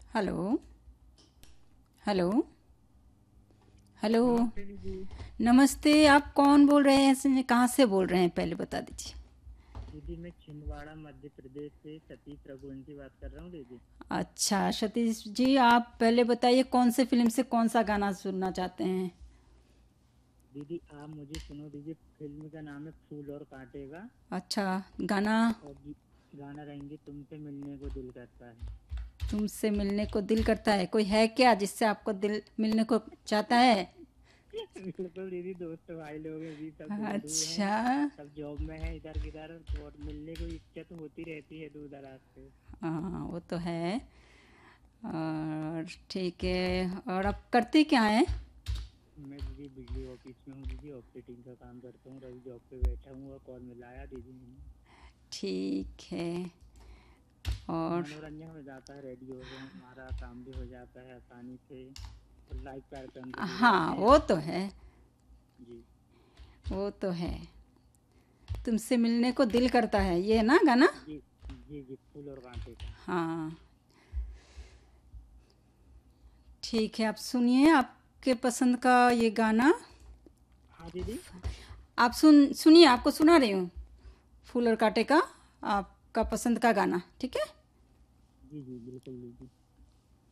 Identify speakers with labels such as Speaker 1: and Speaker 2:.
Speaker 1: Hello. Hello. Hello.
Speaker 2: नमस्ते दीदी।
Speaker 1: नमस्ते, आप कौन बोल रहे हैं, कहाँ से बोल रहे हैं, पहले बता दीजिए।
Speaker 2: दीदी मैं छिंदवाड़ा मध्य प्रदेश से सतीश रघुवंशी बात कर रहा हूँ दीदी।
Speaker 1: अच्छा सतीश जी, आप पहले बताइए कौन से फिल्म से कौन सा गाना सुनना चाहते हैं।
Speaker 2: दीदी आप मुझे सुनो दीजिए, फिल्म का नाम है फूल और कांटे का।
Speaker 1: अच्छा गाना।
Speaker 2: और गाना रहेंगे तुमसे मिलने को दिल करता है।
Speaker 1: तुमसे मिलने को दिल करता है, कोई है क्या जिससे आपको दिल मिलने को चाहता है?
Speaker 2: बिल्कुल दीदी, दोस्त भाई लोग हैं भी, सब दूर दूर हैं।
Speaker 1: अच्छा।
Speaker 2: सब जॉब में है इधर किधर, तो और मिलने को इच्छा तो होती रहती है दूर दराज से।
Speaker 1: हाँ वो तो है। और ठीक है, और आप करते क्या हैं?
Speaker 2: मैं दीदी बिजली ऑफिस में हूँ दीदी, ऑपरेटिंग का काम करता हूँ। अभी जॉब पे बैठा हूँ और कॉल मिलाया दीदी मैंने।
Speaker 1: ठीक है। और
Speaker 2: मनोरंजन हो जाता है, रेडियो से हमारा काम भी हो जाता है आसानी से, और लाइव कार्यक्रम से जुड़
Speaker 1: हाँ
Speaker 2: जाते हैं
Speaker 1: वो तो
Speaker 2: आपसे।
Speaker 1: है।
Speaker 2: जी।
Speaker 1: वो तो है। तुमसे मिलने को दिल करता है, ये है ना गाना?
Speaker 2: जी जी जी, फूल और कांटे का।
Speaker 1: हाँ ठीक है, आप सुनिए आपके पसंद का ये गाना।
Speaker 2: हाँ दीदी।
Speaker 1: आप सुनिए, आपको सुना रही हूँ। फूल और कांटे का, आपका पसंद का गाना, ठीक है।
Speaker 2: जी जी बिल्कुल दीदी।